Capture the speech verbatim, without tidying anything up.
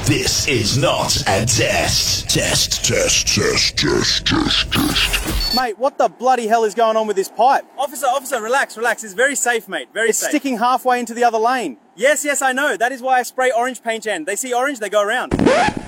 This is not a test. Test, test, test, test, test, test. Mate, what the bloody hell is going on with this pipe? Officer, officer, relax, relax. It's very safe, mate. Very It's safe. sticking halfway into the other lane. Yes, yes, I know. That is why I spray orange paint in. They see orange, they go around.